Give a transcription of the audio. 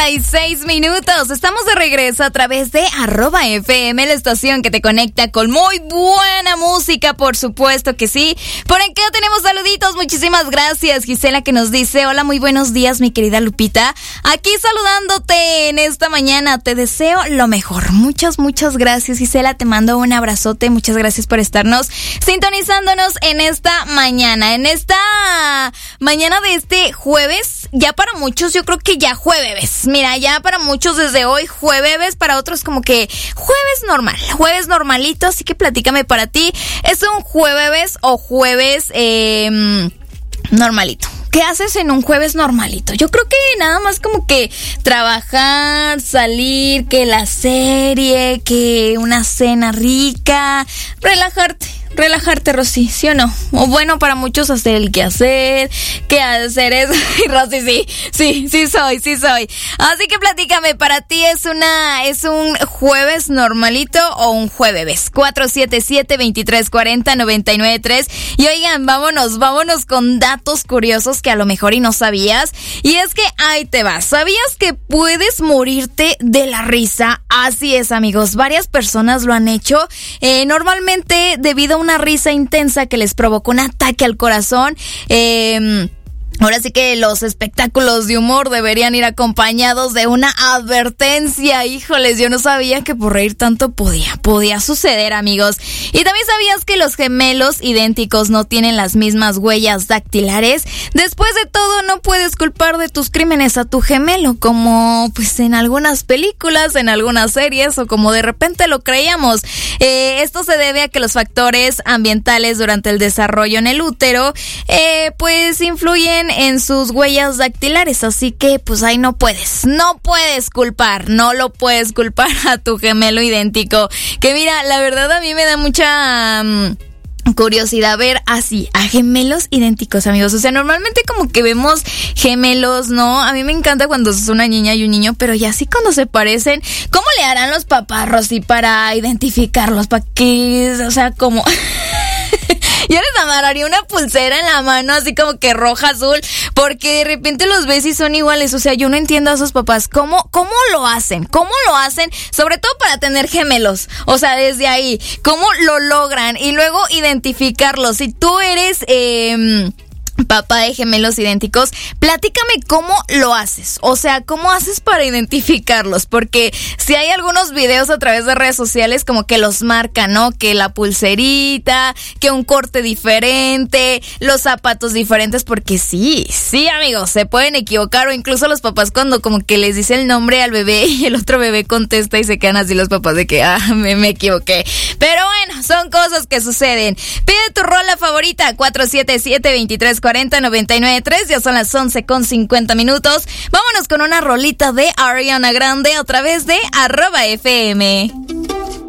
9:36. Estamos de regreso a través de @FM, la estación que te conecta con muy buena música, por supuesto que sí. Por acá tenemos saluditos, muchísimas gracias. Gisela que nos dice: hola, muy buenos días, mi querida Lupita. Aquí saludándote en esta mañana, te deseo lo mejor. Muchas gracias, Gisela, te mando un abrazote. Muchas gracias por estarnos sintonizándonos en esta mañana. En esta mañana de este jueves, ya para muchos yo creo que ya jueves. Mira, ya para muchos desde hoy jueves, para otros como que jueves normal, jueves normalito, así que platícame para ti, ¿es un jueves o jueves normalito? ¿Qué haces en un jueves normalito? Yo creo que nada más como que trabajar, salir, que la serie, que una cena rica, relajarte, Rosy, ¿sí o no? O bueno, para muchos hacer el quehacer eso. Y Rosy, sí soy. Así que platícame, ¿para ti es un jueves normalito o un jueves? 477-2340-993. Y oigan, vámonos con datos curiosos que a lo mejor y no sabías. Y es que ahí te va. ¿Sabías que puedes morirte de la risa? Así es, amigos. Varias personas lo han hecho. Normalmente debido a una risa intensa que les provocó un ataque al corazón. Ahora sí que los espectáculos de humor deberían ir acompañados de una advertencia. Híjoles, yo no sabía que por reír tanto podía suceder, amigos. Y también sabías que los gemelos idénticos no tienen las mismas huellas dactilares. Después de todo, no puedes culpar de tus crímenes a tu gemelo, como pues en algunas películas, en algunas series, o como de repente lo creíamos. Esto se debe a que los factores ambientales durante el desarrollo en el útero, pues influyen en sus huellas dactilares, así que pues ahí no puedes culpar a tu gemelo idéntico. Que mira, la verdad a mí me da mucha curiosidad ver así a gemelos idénticos, amigos. O sea, normalmente como que vemos gemelos, ¿no? A mí me encanta cuando es una niña y un niño, pero ya así cuando se parecen, ¿cómo le harán los papás, Rosy, para identificarlos? ¿Para qué? O sea, como yo les amarraría una pulsera en la mano así como que roja, azul, porque de repente los ves y son iguales. O sea, yo no entiendo a esos papás. ¿Cómo lo hacen? ¿Cómo lo hacen? Sobre todo para tener gemelos. O sea, desde ahí, ¿cómo lo logran? Y luego identificarlos. Si tú eres papá de gemelos idénticos, platícame cómo lo haces. O sea, ¿cómo haces para identificarlos? Porque si hay algunos videos a través de redes sociales como que los marcan, ¿no? Que la pulserita, que un corte diferente, los zapatos diferentes, porque sí, amigos, se pueden equivocar. O incluso los papás cuando como que les dice el nombre al bebé y el otro bebé contesta y se quedan así los papás de que, me equivoqué. Pero bueno, son cosas que suceden. Pide tu rola favorita, 477-2340-993. Ya son las 11:50. Vámonos con una rolita de Ariana Grande a través de @FM.